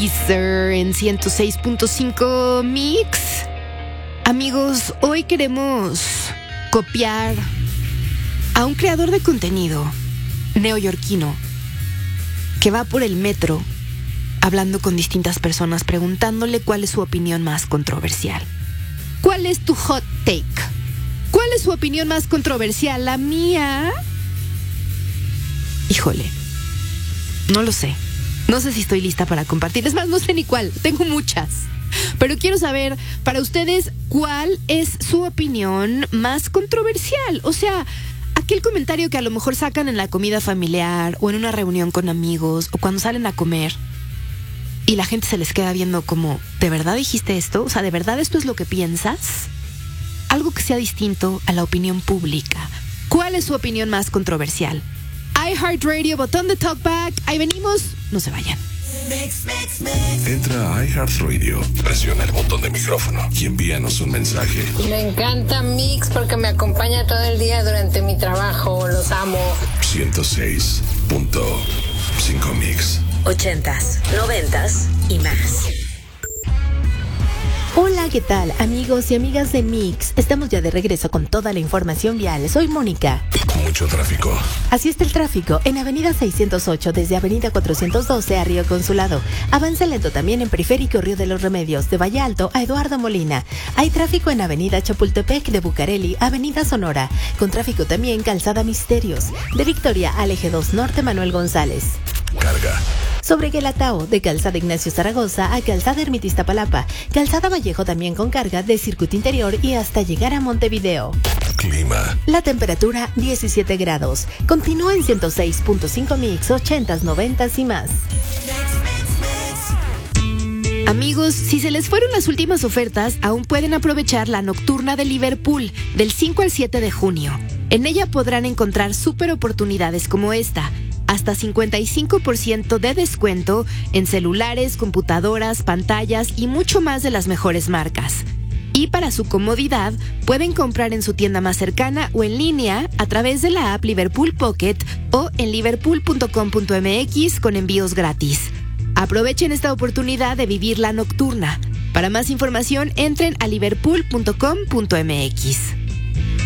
Deezer en 106.5 Mix. Amigos, hoy queremos copiar a un creador de contenido neoyorquino que va por el metro hablando con distintas personas, preguntándole cuál es su opinión más controversial. ¿Cuál es tu hot take? ¿Cuál es su opinión más controversial? La mía... Híjole, no lo sé. No sé si estoy lista para compartir. Es más, no sé ni cuál. Tengo muchas. Pero quiero saber, para ustedes, ¿cuál es su opinión más controversial? O sea, aquel comentario que a lo mejor sacan en la comida familiar o en una reunión con amigos o cuando salen a comer y la gente se les queda viendo como, ¿de verdad dijiste esto? O sea, ¿de verdad esto es lo que piensas? Algo que sea distinto a la opinión pública. ¿Cuál es su opinión más controversial? iHeartRadio, botón de talkback. Ahí venimos. No se vayan. Entra a iHeartRadio, presiona el botón de micrófono y envíanos un mensaje. Me encanta Mix porque me acompaña todo el día durante mi trabajo. Los amo. 106.5 Mix. 80s, 90s y más. Hola, ¿qué tal, amigos y amigas de Mix? Estamos ya de regreso con toda la información vial. Soy Mónica. Mucho tráfico. Así está el tráfico en Avenida 608 desde Avenida 412 a Río Consulado. Avanza lento también en Periférico Río de los Remedios, de Valle Alto a Eduardo Molina. Hay tráfico en Avenida Chapultepec de Bucareli, Avenida Sonora. Con tráfico también Calzada Misterios. De Victoria al Eje 2 Norte Manuel González. Carga. Sobre Guelatao, de Calzada Ignacio Zaragoza a Calzada Ermita Iztapalapa. Calzada Vallejo también con carga de Circuito Interior y hasta llegar a Montevideo. Clima. La temperatura 17 grados. Continúa en 106.5 Mix, 80s, 90s y más. Amigos, si se les fueron las últimas ofertas, aún pueden aprovechar la nocturna de Liverpool del 5 al 7 de junio. En ella podrán encontrar súper oportunidades como esta. Hasta 55% de descuento en celulares, computadoras, pantallas y mucho más de las mejores marcas. Y para su comodidad, pueden comprar en su tienda más cercana o en línea a través de la app Liverpool Pocket o en liverpool.com.mx con envíos gratis. Aprovechen esta oportunidad de vivir la nocturna. Para más información, entren a liverpool.com.mx.